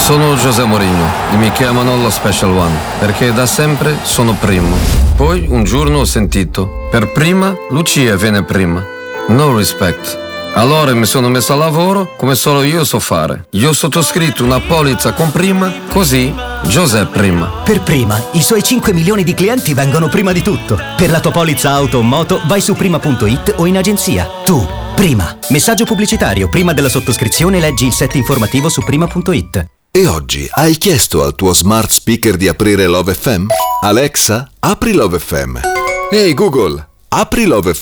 Sono José Mourinho e mi chiamano lo Special One perché da sempre sono primo. Poi un giorno ho sentito: per prima Lucia viene prima. No respect. Allora mi sono messo a lavoro come solo io so fare. Io ho sottoscritto una polizza con prima, così José prima. Per prima, i suoi 5 milioni di clienti vengono prima di tutto. Per la tua polizza auto o moto vai su prima.it o in agenzia. Tu, prima. Messaggio pubblicitario. Prima della sottoscrizione leggi il set informativo su prima.it. E oggi hai chiesto al tuo smart speaker di aprire Love FM? Alexa, apri Love FM. Ehi Google, apri Love FM.